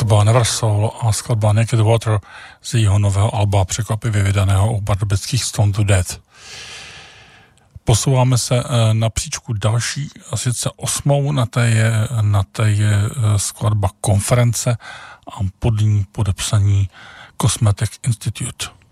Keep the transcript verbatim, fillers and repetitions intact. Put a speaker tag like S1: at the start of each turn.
S1: To byla Never Soul a skladba Naked Water z jejího nového alba překvapivě vydaného u pardubických Stone to Death. Posouváme se na příčku další, a sice osmou, na té je, na té je skladba Konference a pod ní podepsaní Cosmetic Institute.